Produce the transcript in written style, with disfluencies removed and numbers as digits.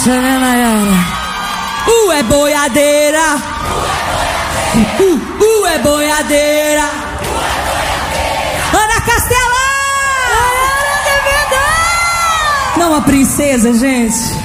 essa, né, Nayara? É boiadeira. É boiadeira. Ana Castela! Não, a princesa, gente.